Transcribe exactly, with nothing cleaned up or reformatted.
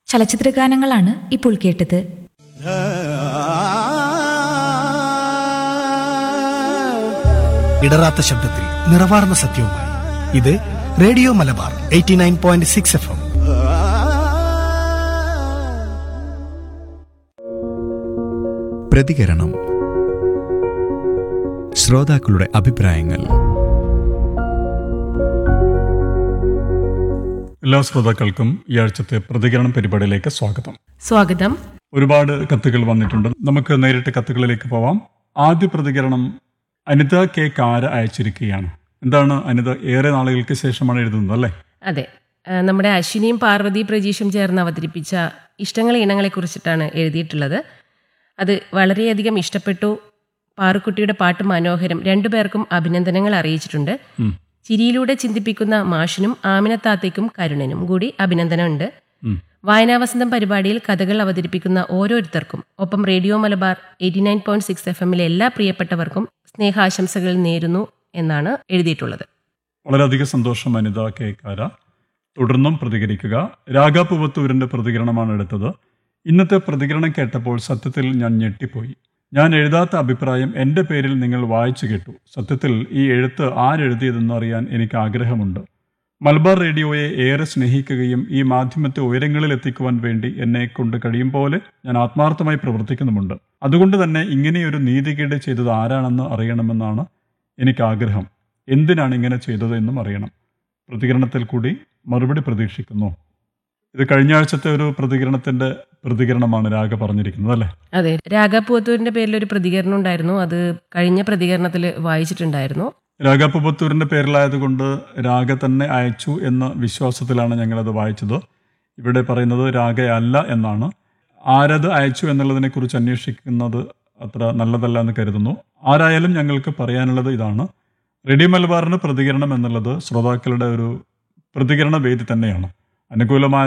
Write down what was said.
ചലച്ചിത്രഗാനങ്ങളാണ് ഇപ്പോൾ കേട്ടത്. ഇടറാത്ത ശബ്ദത്തിൽ നിറവാർന്ന സത്യവുമായി ഇത് radio Malabar eighty nine point six F M. പ്രതികരണം. ശ്രോതാക്കളുടെ അഭിപ്രായങ്ങൾ. എല്ലാ ശ്രോതാക്കൾക്കും ഈ ആഴ്ചത്തെ പ്രതികരണം പരിപാടിയിലേക്ക് സ്വാഗതം. സ്വാഗതം. ഒരുപാട് കത്തുകൾ വന്നിട്ടുണ്ട്. നമുക്ക് നേരിട്ട് കത്തുകളിലേക്ക് പോവാം. ആദ്യ പ്രതികരണം അനിത കെ കാര അയച്ചിരിക്കുകയാണ്. എന്താണ് അനിത, ഏറെ നാളുകൾക്ക് ശേഷമാണ് എഴുതുന്നത് അല്ലേ? അതെ, നമ്മുടെ അശ്വിനിയും പാർവതി പ്രജീഷും ചേർന്ന് അവതരിപ്പിച്ച ഇഷ്ടങ്ങളെ ഇണങ്ങളെ കുറിച്ചിട്ടാണ് എഴുതിയിട്ടുള്ളത്. അത് വളരെയധികം ഇഷ്ടപ്പെട്ടു. പാറുക്കുട്ടിയുടെ പാട്ട് മനോഹരം. രണ്ടുപേർക്കും അഭിനന്ദനങ്ങൾ അറിയിച്ചിട്ടുണ്ട്. ചിരിയിലൂടെ ചിന്തിപ്പിക്കുന്ന മാഷിനും ആമിനത്താത്തയ്ക്കും കരുണനും കൂടി അഭിനന്ദനമുണ്ട്. വായനാവസന്തം പരിപാടിയിൽ കഥകൾ അവതരിപ്പിക്കുന്ന ഓരോരുത്തർക്കും ഒപ്പം radio Malabar eighty nine point six F എമ്മിലെ എല്ലാ പ്രിയപ്പെട്ടവർക്കും സ്നേഹാശംസകൾ നേരുന്നു എന്നാണ് എഴുതിയിട്ടുള്ളത്. വളരെയധികം സന്തോഷം അനിത കെ കാര. തുടർന്നും പ്രതികരിക്കുക. രാഗ പൂവത്തൂരിന്റെ പ്രതികരണമാണ് എടുത്തത്. ഇന്നത്തെ പ്രതികരണം കേട്ടപ്പോൾ സത്യത്തിൽ ഞാൻ ഞെട്ടിപ്പോയി. ഞാൻ എഴുതാത്ത അഭിപ്രായം എൻ്റെ പേരിൽ നിങ്ങൾ വായിച്ചു കേട്ടു. സത്യത്തിൽ ഈ എഴുത്ത് ആരെഴുതിയതെന്ന് അറിയാൻ എനിക്ക് ആഗ്രഹമുണ്ട്. മലബാർ റേഡിയോയെ ഏറെ സ്നേഹിക്കുകയും ഈ മാധ്യമത്തെ ഉയരങ്ങളിൽ എത്തിക്കുവാൻ വേണ്ടി എന്നെ കൊണ്ട് കഴിയും പോലെ ഞാൻ ആത്മാർത്ഥമായി പ്രവർത്തിക്കുന്നുമുണ്ട്. അതുകൊണ്ട് തന്നെ ഇങ്ങനെയൊരു നീതികേട് ചെയ്തത് ആരാണെന്ന് അറിയണമെന്നാണ് എനിക്ക് ആഗ്രഹം. എന്തിനാണ് ഇങ്ങനെ ചെയ്തത് എന്നും അറിയണം. പ്രതികരണത്തിൽ കൂടി മറുപടി പ്രതീക്ഷിക്കുന്നു. ഇത് കഴിഞ്ഞ ആഴ്ചത്തെ ഒരു പ്രതികരണത്തിന്റെ പ്രതികരണമാണ് രാഗ പറഞ്ഞിരിക്കുന്നത് അല്ലേ? അതെ, രാഗ പൂവത്തൂരിന്റെ പേരിൽ ഒരു പ്രതികരണം ഉണ്ടായിരുന്നു. അത് കഴിഞ്ഞ പ്രതികരണത്തിൽ വായിച്ചിട്ടുണ്ടായിരുന്നു. രാഗ പൂവത്തൂരിന്റെ പേരിലായതുകൊണ്ട് രാഗ തന്നെ അയച്ചു എന്ന വിശ്വാസത്തിലാണ് ഞങ്ങളത് വായിച്ചത്. ഇവിടെ പറയുന്നത് രാഗയല്ല എന്നാണ്. ആരത് അയച്ചു എന്നുള്ളതിനെ കുറിച്ച് അന്വേഷിക്കുന്നത് അത്ര നല്ലതല്ല എന്ന് കരുതുന്നു. ആരായാലും ഞങ്ങൾക്ക് പറയാനുള്ളത് ഇതാണ്. റേഡിയോ മലബാറിന് പ്രതികരണം എന്നുള്ളത് ശ്രോതാക്കളുടെ ഒരു പ്രതികരണ വേദി തന്നെയാണ്. അനുകൂലമായ